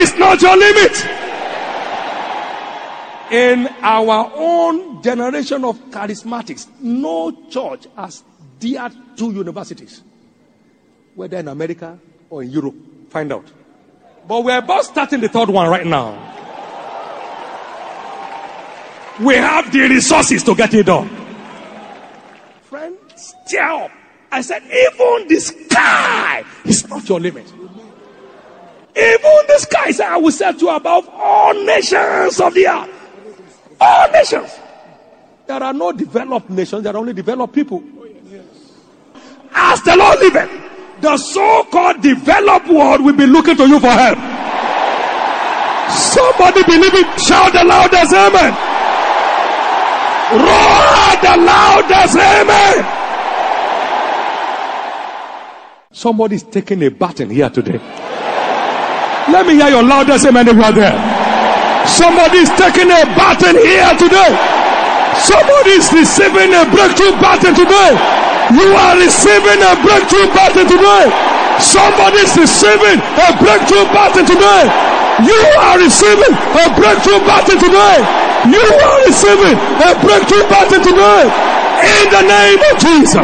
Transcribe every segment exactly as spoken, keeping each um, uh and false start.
It's not your limit. In our own generation of charismatics, no church has dared two universities, whether in America or in Europe. Find out. But we're about starting the third one right now. We have the resources to get it done. Friend, stir up. I said, even the sky is not your limit. Even the sky, said, I will set you above all nations of the earth. All nations. There are no developed nations, there are only developed people. As the Lord liveth, the so-called developed world will be looking to you for help. Somebody believe it, shout the loudest amen. Roar the loudest amen. Somebody is taking a baton here today. Let me hear your loudest amen if you are there. Somebody is taking a baton here today. Somebody is receiving a breakthrough baton today. You are receiving a breakthrough baton today. Somebody is receiving a breakthrough baton today. You are receiving a breakthrough baton today. You are receiving a breakthrough baton today. In the name of Jesus.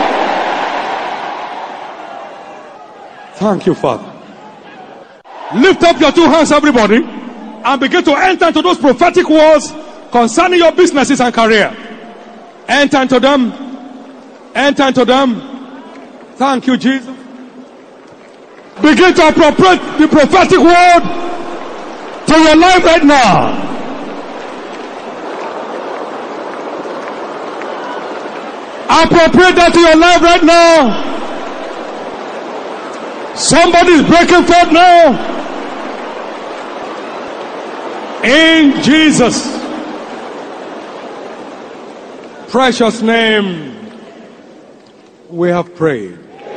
Thank you, Father. Lift up your two hands, everybody, and begin to enter into those prophetic words concerning your businesses and career. Enter into them. Enter into them. Thank you, Jesus. Begin to appropriate the prophetic word to your life right now. Appropriate that to your life right now. Somebody is breaking forth now. In Jesus' precious name, we have prayed.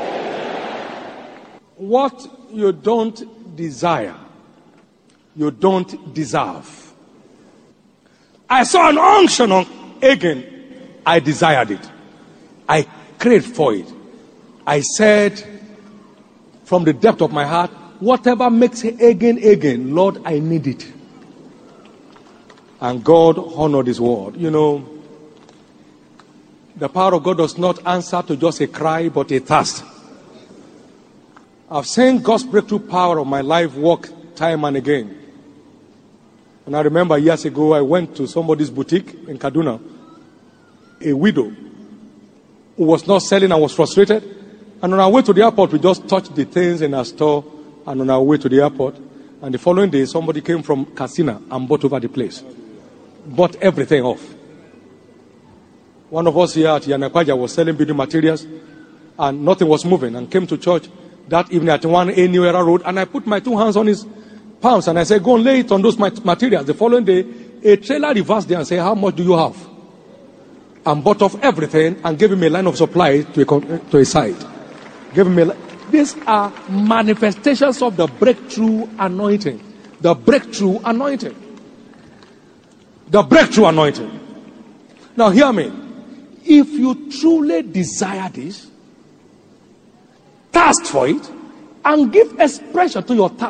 What you don't desire, you don't deserve. I saw an unction on Hagin. I desired it. I craved for it. I said from the depth of my heart, whatever makes Hagin Hagin, Lord, I need it. And God honored his word. You know, the power of God does not answer to just a cry, but a thirst. I've seen God's breakthrough power of my life work time and again. And I remember years ago, I went to somebody's boutique in Kaduna, a widow who was not selling and was frustrated. And on our way to the airport, we just touched the things in our store. And on our way to the airport, and the following day, somebody came from Katsina and bought over the place. Bought everything off. One of us here at Yanakwaja was selling building materials, and nothing was moving, and came to church that evening at one A New Era Road, and I put my two hands on his palms, and I said, go and lay it on those materials. The following day, a trailer reversed there and said, how much do you have? And bought off everything and gave him a line of supply to a, to a site. Gave him a, these are manifestations of the breakthrough anointing. The breakthrough anointing. The breakthrough anointing. Now hear me. If you truly desire this, thirst for it, and give expression to your thirst.